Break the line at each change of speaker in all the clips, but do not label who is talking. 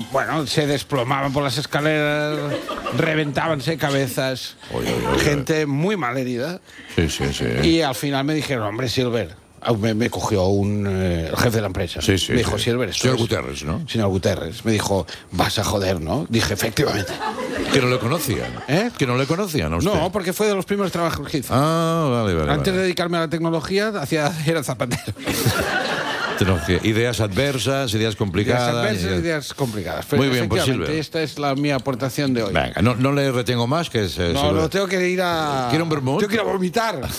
bueno, se desplomaban por las escaleras, reventábanse cabezas, gente muy mal herida.
Sí.
Y al final me dijeron, hombre, Silver, me cogió el jefe de la empresa.
Sí,
me dijo, Silver,
señor Guterres, ¿no?
Señor Guterres. Me dijo, vas a joder, ¿no? Dije, efectivamente.
Que no le conocían.
¿Eh?
Que no le conocían a usted.
No, porque fue de los primeros trabajos que hizo.
Vale.
Antes de dedicarme a la tecnología, era zapatero.
Ideas adversas, ideas complicadas.
Ideas complicadas. Pero
muy bien, pues Silver.
Esta es mi aportación de hoy.
Venga, no le retengo más, que es...
no, tengo que ir a...
¿Quiere un vermut?
Tengo que ir a vomitar.
No,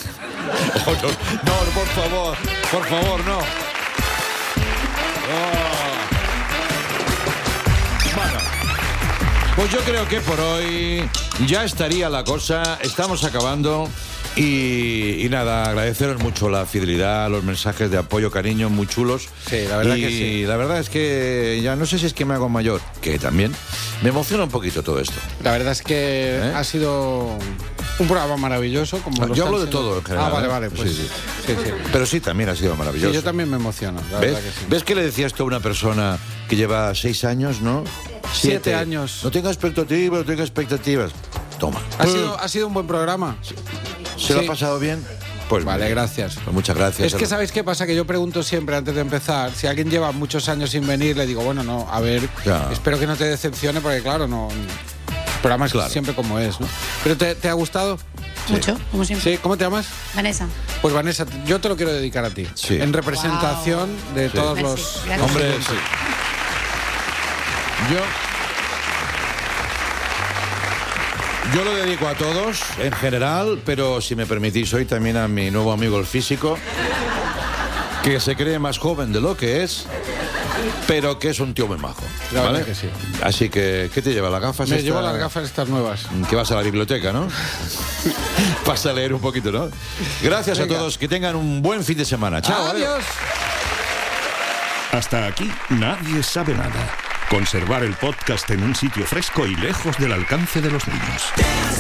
por favor, no. Bueno, pues yo creo que por hoy ya estaría la cosa. Estamos acabando. Y nada, agradeceros mucho la fidelidad, los mensajes de apoyo, cariño, muy chulos.
Sí, la verdad que sí.
Y la verdad es que ya no sé si es que me hago mayor, que también me emociona un poquito todo esto.
La verdad es que ha sido un programa maravilloso. Como
yo hablo de todo en general.
Vale, pues
sí.
Sí.
Pero sí, también ha sido maravilloso.
Sí, yo también me emociono, la
¿Ves?
verdad que sí.
¿Ves que le decía esto a una persona que lleva 6 años, no?
7 años.
No tenga expectativas. Toma.
Ha sido un buen programa.
¿Se lo ha pasado bien? Pues
vale, gracias.
Pues muchas gracias.
Es que ¿sabéis qué pasa? Que yo pregunto siempre antes de empezar, si alguien lleva muchos años sin venir, le digo, bueno, no, a ver, espero que no te decepcione, porque claro, no... El programa es siempre como es, ¿no? ¿Pero te ha gustado?
Mucho, como siempre.
¿Sí? ¿Cómo te llamas?
Vanessa.
Pues Vanessa, yo te lo quiero dedicar a ti.
Sí.
En representación de todos los...
Gracias.
Hombre, sí. Yo lo dedico a todos, en general, pero si me permitís hoy también a mi nuevo amigo el físico, que se cree más joven de lo que es, pero que es un tío muy majo.
La
¿vale?
verdad que sí.
Así que, ¿qué te lleva? ¿Las gafas?
Me llevo las gafas estas nuevas.
Que vas a la biblioteca, ¿no? Vas a leer un poquito, ¿no? Gracias a todos, que tengan un buen fin de semana. Chao.
Adiós.
Hasta aquí nadie sabe nada. Conservar el podcast en un sitio fresco y lejos del alcance de los niños.